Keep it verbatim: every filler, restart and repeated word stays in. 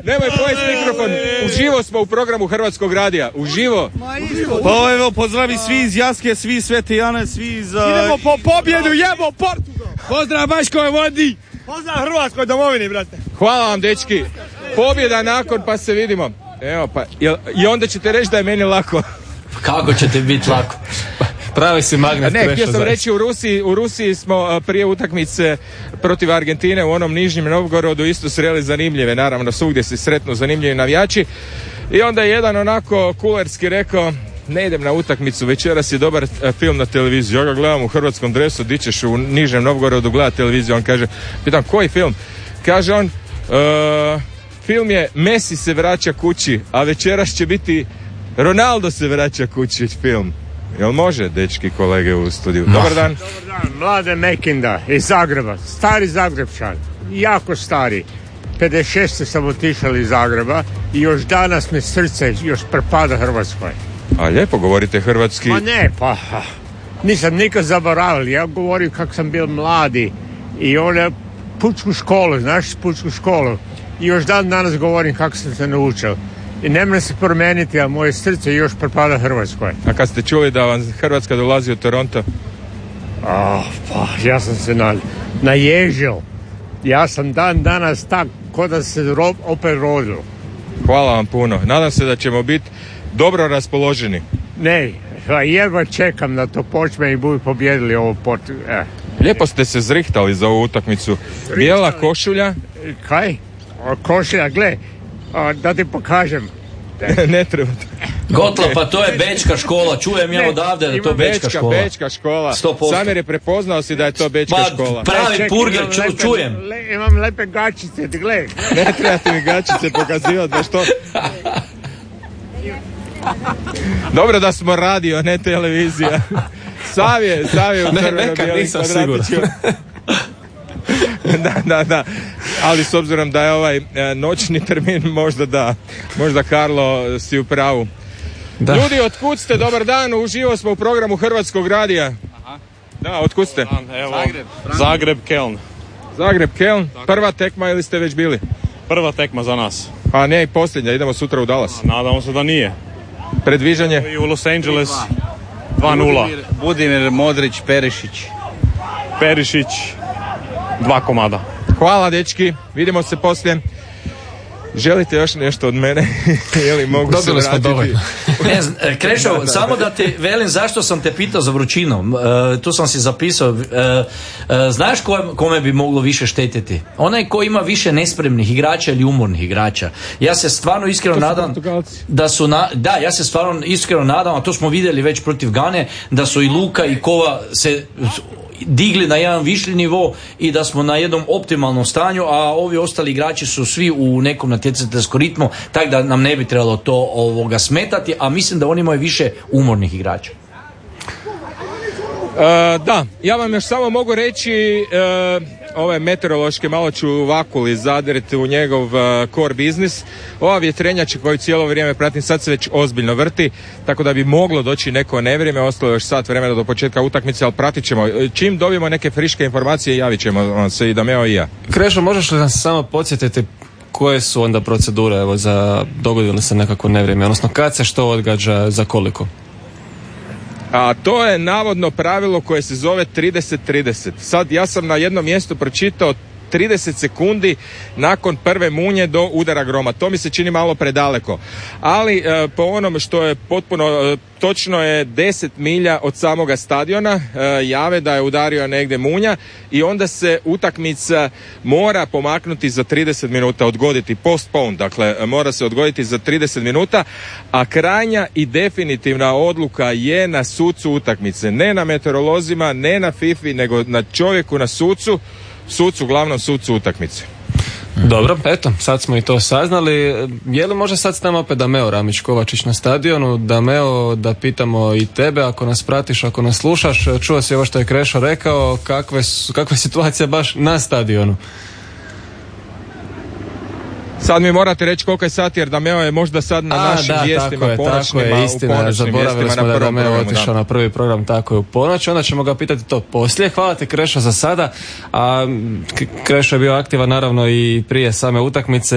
nemoj pojesti mikrofon. Uživo smo u programu Hrvatskog radija. Uživo. Pa evo, pozdravi svi iz Jaske, svi iz Svete Jane, svi iz... Uh... Idemo po pobjedu, jebo Portugal. Pozdrav Baškoj vodi. Pozdrav Hrvatskoj domovini, brate. Hvala vam, dečki. Pobjeda nakon, pa se vidimo. Evo pa, i onda ćete reći da je meni lako. Kako će ti biti lako? Pravi si magnet. Ne, htio sam reći, u Rusiji, u Rusiji smo prije utakmice protiv Argentine u onom Nižnjem Novgorodu isto sreli zanimljive, naravno svugdje se sretnu zanimljivi navijači. I onda je jedan onako kulerski rekao, ne idem na utakmicu, večeras je dobar film na televiziji. Ja ga gledam u hrvatskom dresu, di ćeš u Nižnjem Novgorodu gledati televiziju. On kaže, pitam, koji film? Kaže on, uh, film je Messi se vraća kući, a večeras će biti Ronaldo se vraća kući film. Jel može, dečki kolege u studiju? No. Dobar dan. Dobar dan, Mladen Mekinda iz Zagreba, stari Zagrebčan, jako stari. pedeset šest sam otišao iz Zagreba i još danas mi srce još prepada Hrvatskoj. A lijepo govorite hrvatski. Ma ne, pa nisam nikad zaboravio. Ja govorim kako sam bio mladi i ona pučku školu, znaš pučku školu. I još dan danas govorim kako sam se naučio. I ne može se promijeniti, a moje srce još prepada Hrvatskoj. A kad ste čuli da vam Hrvatska dolazi u Toronto? Oh, pa ja sam se na, naježio. Ja sam dan danas tak, ko da se rob, opet rodio. Hvala vam puno. Nadam se da ćemo biti dobro raspoloženi. Ne, jedva čekam da to počne i budu pobjedili ovo pot. Eh. Lijepo ste se zrihtali za ovu utakmicu. Bijela košulja. Kaj? O, košulja, gle, o, da ti pokažem. Ne treba. Gotlo, pa to je bečka škola, čujem ja odavde da je to bečka, bečka škola. Bečka škola. Samir je prepoznao si da je to bečka pa, škola. Pravi ček, purger, ču, lepe, čujem. Le, imam lepe gačice, ti gledaj. Ne trebate mi gačice pokazivati, da što? Dobro da smo radio, ne televizija. Savje, savje u crveno bijelim kvadratiću. Da, da, da. Ali s obzirom da je ovaj e, noćni termin, možda da. Možda Karlo si u pravu. Da. Ljudi, otkud ste? Dobar dan, uživo smo u programu Hrvatskog radija. Aha. Da, otkud ste? Evo, Zagreb. Zagreb, Keln. Zagreb, Keln. Prva tekma ili ste već bili? Prva tekma za nas. A ne i posljednja, idemo sutra u Dallas. A, nadamo se da nije. Predviđanje? I u Los Angeles dva nula. Budimir, Budimir Modrić, Perišić. Perišić, dva komada. Hvala, dečki, vidimo se poslije. Želite još nešto od mene? Ili mogu Dobili se smo dovoljno. Ne, Krešo, samo da ti velim zašto sam te pitao za vrućinom. E, tu sam si zapisao. E, e, znaš kome, kome bi moglo više štetiti? Onaj ko ima više nespremnih igrača ili umornih igrača. Ja se stvarno iskreno nadam da su na, da, ja se stvarno iskreno nadam, a to smo vidjeli već protiv Gane, da su i Luka i Kova se digli na jedan viši nivo i da smo na jednom optimalnom stanju, a ovi ostali igrači su svi u nekom natjecateljskom ritmu, tako da nam ne bi trebalo to ovoga smetati, a mislim da oni imaju više umornih igrača. Uh, da, ja vam još samo mogu reći uh, ove meteorološke, malo ću Vakuli zadriti u njegov uh, core biznis. Ova vjetrenjača koju cijelo vrijeme pratim sad se već ozbiljno vrti, tako da bi moglo doći neko nevrijeme, ostalo još sat vremena do početka utakmice, ali pratit ćemo. Čim dobijemo neke friške informacije, javit ćemo se i Dameo i ja. Krešo, možeš li nas samo podsjetiti koje su onda procedure, evo, za dogodilo se nekako nevrijeme, odnosno kad se što odgađa, za koliko? A to je navodno pravilo koje se zove trideset trideset. Sad ja sam na jednom mjestu pročitao trideset sekundi nakon prve munje do udara groma. To mi se čini malo predaleko. Ali e, po onom što je potpuno e, točno je deset milja od samoga stadiona e, jave da je udario negdje munja i onda se utakmica mora pomaknuti za trideset minuta, odgoditi, postpone, dakle mora se odgoditi za trideset minuta, a krajnja i definitivna odluka je na sucu utakmice. Ne na meteorolozima, ne na fifi, nego na čovjeku, na sucu, sucu, glavnom sucu utakmice. Dobro, eto, sad smo i to saznali. Je li može sad s nama opet Dameo Ramić Kovačić na stadionu? Dameo, da pitamo i tebe, ako nas pratiš, ako nas slušaš, čuo si ovo što je Krešo rekao, kakve su, kakva je situacija baš na stadionu? Sad mi morate reći koliko je sati, jer Dameo je možda sad na A, našim da, vijestima tako je, ponoćnima, tako je, istina, zaboravili smo da je Dameo otišao na prvi program, tako je, u ponoć, onda ćemo ga pitati to poslije. Hvala ti, Krešo, za sada, a Krešo je bio aktivan naravno i prije same utakmice.